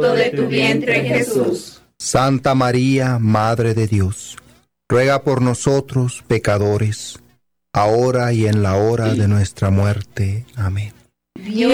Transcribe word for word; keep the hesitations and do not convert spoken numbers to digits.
fruto de tu vientre, Jesús. Santa María, Madre de Dios, ruega por nosotros pecadores, ahora y en la hora de nuestra muerte. Amén. Dios